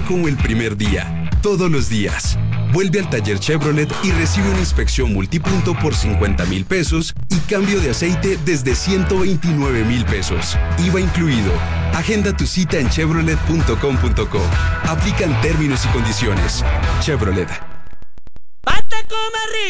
como el primer día, todos los días. Vuelve al taller Chevrolet y recibe una inspección multipunto por 50,000 pesos y cambio de aceite desde 129,000 pesos. IVA incluido. Agenda tu cita en chevrolet.com.co. Aplican términos y condiciones. Chevrolet.